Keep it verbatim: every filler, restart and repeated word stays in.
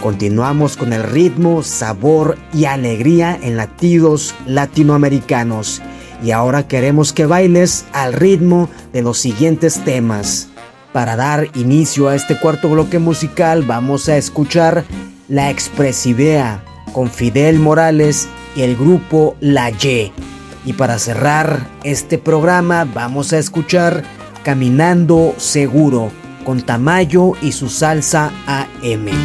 Continuamos con el ritmo, sabor y alegría en latidos latinoamericanos. Y ahora queremos que bailes al ritmo de los siguientes temas. Para dar inicio a este cuarto bloque musical vamos a escuchar La Expresidea con Fidel Morales y el grupo La Y. Y para cerrar este programa vamos a escuchar Caminando Seguro con Tamayo y su salsa A M.